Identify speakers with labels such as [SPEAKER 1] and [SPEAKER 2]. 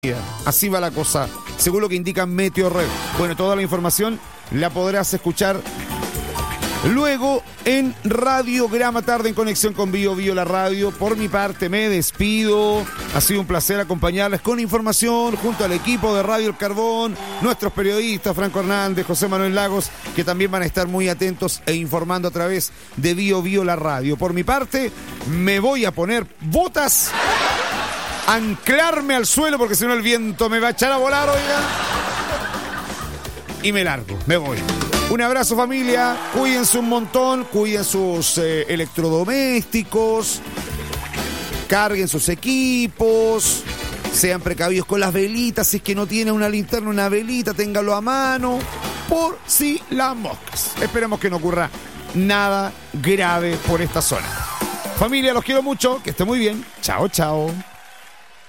[SPEAKER 1] Así va la cosa, según lo que indica Meteorred. Bueno, toda la información la podrás escuchar luego en Radiograma Tarde en conexión con Bio la radio. Por mi parte me despido. Ha sido un placer acompañarles con información junto al equipo de Radio El Carbón, nuestros periodistas Franco Hernández, José Manuel Lagos, que también van a estar muy atentos e informando a través de Bio la radio. Por mi parte me voy a poner botas, anclarme al suelo porque si no el viento me va a echar a volar, oiga. Y me largo, me voy. Un abrazo, familia, cuídense un montón, cuiden sus electrodomésticos, carguen sus equipos, sean precavidos con las velitas, si es que no tiene una linterna, una velita, téngalo a mano, por si las moscas. Esperemos que no ocurra nada grave por esta zona. Familia, los quiero mucho, que estén muy bien. Chao, chao.